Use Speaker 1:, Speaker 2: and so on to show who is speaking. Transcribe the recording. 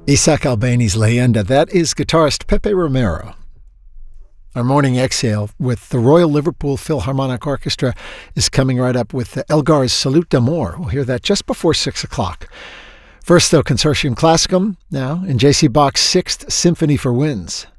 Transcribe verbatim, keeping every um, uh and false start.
Speaker 1: Isaac Albeni's Leyenda. That is guitarist Pepe Romero. Our morning exhale with the Royal Liverpool Philharmonic Orchestra is coming right up with Elgar's Salute d'Amour. We'll hear that just before six o'clock. First, though, Consortium Classicum, now in J C Bach's Sixth Symphony for Winds.